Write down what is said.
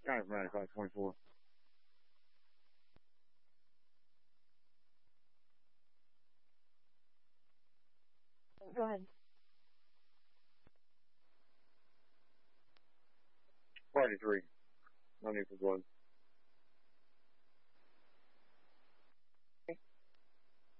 County for 9524. Go ahead. Party 3. No need for blood.